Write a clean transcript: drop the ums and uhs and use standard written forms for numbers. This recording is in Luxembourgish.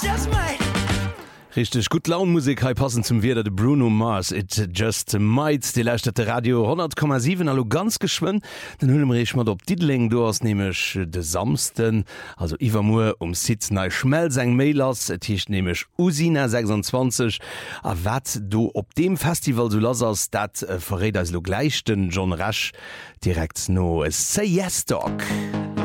Richtig gut Launmusik hei passen zum Wieder de Bruno Mars It just might die leichtete Radio 10,7 allo ganz geschwind den Hüllmrich mat op Didling du hast nämlich de samsten also Iwermur Sitz nei schmel seg Mailers hicht nämlich Usina 26 a wat du op dem Festival du lass dat verrät als lo gleichten John Rasch direkt no say yes Dog.